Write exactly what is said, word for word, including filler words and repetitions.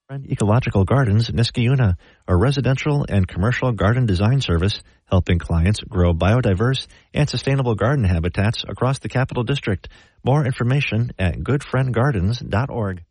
Ecological Gardens, Niskayuna, a residential and commercial garden design service helping clients grow biodiverse and sustainable garden habitats across the Capital District. More information at good friend gardens dot org.